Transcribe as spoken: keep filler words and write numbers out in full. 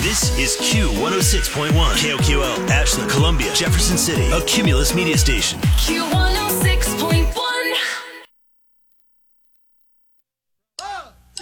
This is Q one oh six point one, K O Q L, Ashland, Columbia, Jefferson City, a Cumulus media station. Q one oh six point one.